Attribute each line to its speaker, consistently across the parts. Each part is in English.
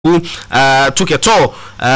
Speaker 1: took a tour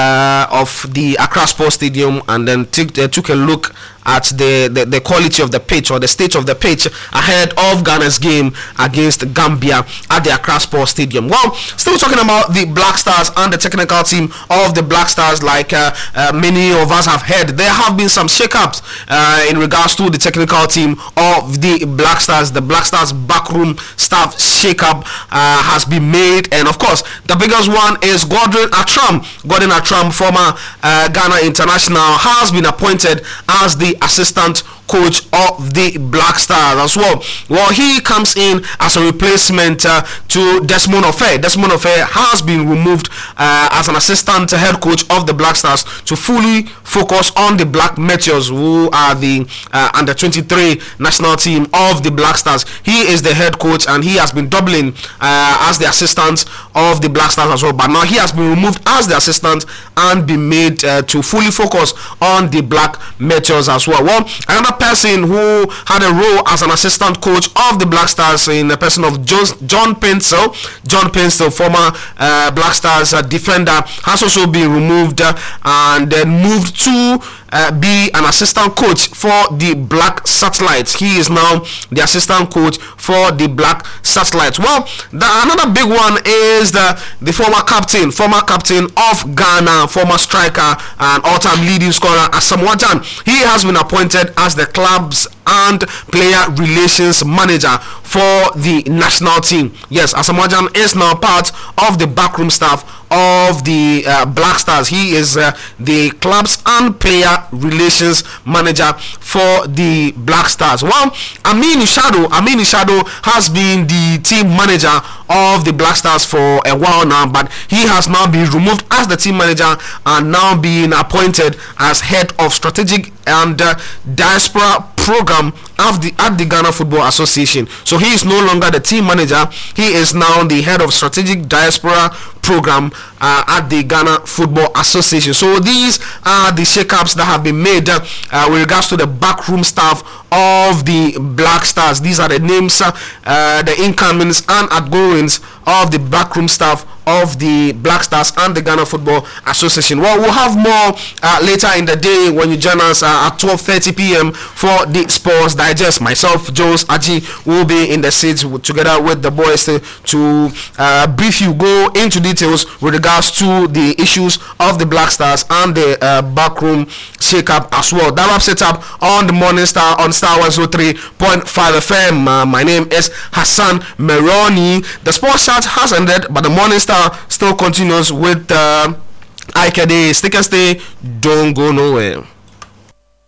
Speaker 1: of the Accra Sports Stadium and then took a look at the quality of the pitch or the state of the pitch ahead of Ghana's game against Gambia at the Accra Sports Stadium. Well, still talking about the Black Stars and the technical team of the Black Stars, like many of us have heard, there have been some shake-ups in regards to the technical team of the Black Stars. The Black Stars backroom staff shake-up has been made, and of course the biggest one is Gordon Atram. Gordon Atram, former Ghana international, has been appointed as the assistant coach of the Black Stars as well. Well, he comes in as a replacement to Desmond Ofe. Desmond Ofe has been removed as an assistant head coach of the Black Stars to fully focus on the Black Meteors, who are the under 23 national team of the Black Stars. He is the head coach and he has been doubling as the assistant of the Black Stars as well, but now he has been removed as the assistant and been made to fully focus on the Black Meteors as well. Well, another person who had a role as an assistant coach of the Black Stars in the person of John Pencil. John Pencil, former Black Stars defender, has also been removed and then moved to be an assistant coach for the Black Satellites. He is now the assistant coach for the Black Satellites. Well, another big one is the former captain of Ghana, former striker and all-time leading scorer Asamoah Gyan. He has been appointed as the club's and player relations manager for the national team. Yes, Asamoah Gyan is now part of the backroom staff of the Black Stars. He is the club's and player relations manager for the Black Stars. Well, Aminu Shado has been the team manager of the Black Stars for a while now, but he has now been removed as the team manager and now being appointed as head of strategic and diaspora program at the Ghana Football Association. So he is no longer the team manager. He is now the head of strategic diaspora program at the Ghana Football Association. So these are the shake-ups that have been made with regards to the backroom staff of the Black Stars. These are the names, the incomings and outgoings of the backroom staff of the Black Stars and the Ghana Football Association. Well, we'll have more later in the day when you join us at 12:30 p.m. for the Sports Digest. Myself, Joes Aji, will be in the seats together with the boys to brief you, go into details with regards to the issues of the Black Stars and the backroom shake-up as well. That wraps it up on the Morning Star on Star 103.5 FM. My name is Hassan Meroni. The sports chat has ended, but the Morning Star still continues with Ikede. Stick and stay, don't go nowhere.